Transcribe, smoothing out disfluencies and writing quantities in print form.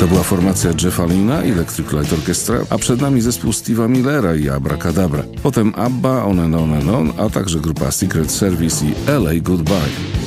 To była formacja Jeffa Lynne'a i Electric Light Orchestra, a przed nami zespół Steve'a Millera i Abracadabra. Potem ABBA, On and On and On, a także grupa Secret Service i LA Goodbye.